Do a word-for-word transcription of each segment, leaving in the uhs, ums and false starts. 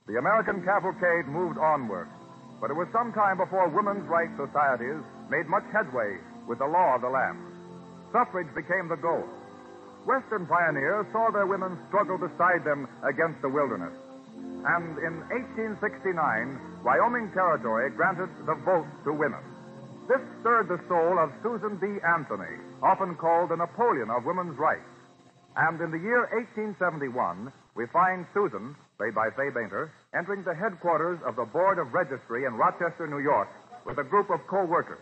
The American cavalcade moved onward, but it was some time before women's rights societies made much headway with the law of the land. Suffrage became the goal. Western pioneers saw their women struggle beside them against the wilderness. And in eighteen sixty-nine, Wyoming Territory granted the vote to women. This stirred the soul of Susan B. Anthony, often called the Napoleon of women's rights. And in the year eighteen seventy-one, we find Susan, played by Fay Bainter, entering the headquarters of the Board of Registry in Rochester, New York, with a group of co-workers.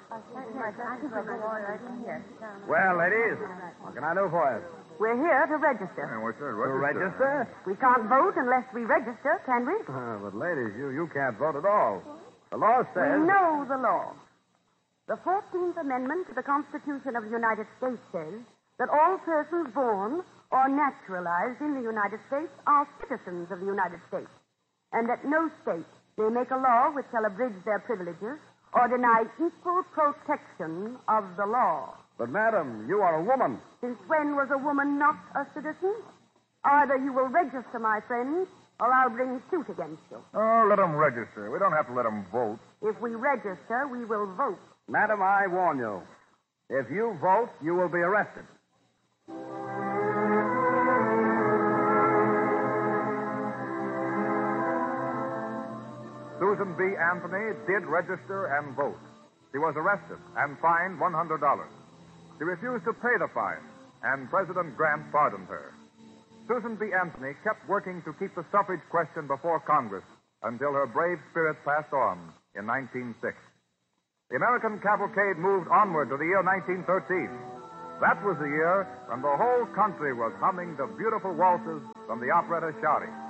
Well, ladies, what can I do for you? We're here to register. And what's that, To register? We can't vote unless we register, can we? Uh, but, ladies, you, you can't vote at all. The law says... We know the law. The fourteenth Amendment to the Constitution of the United States says that all persons born or naturalized in the United States are citizens of the United States, and that no state may make a law which shall abridge their privileges or deny equal protection of the law. But, madam, you are a woman. Since when was a woman not a citizen? Either you will register, my friends, or I'll bring suit against you. Oh, let them register. We don't have to let them vote. If we register, we will vote. Madam, I warn you. If you vote, you will be arrested. Susan B. Anthony did register and vote. She was arrested and fined one hundred dollars. She refused to pay the fine, and President Grant pardoned her. Susan B. Anthony kept working to keep the suffrage question before Congress until her brave spirit passed on in nineteen oh six. The American cavalcade moved onward to the year nineteen thirteen. That was the year when the whole country was humming the beautiful waltzes from the operetta Shouting.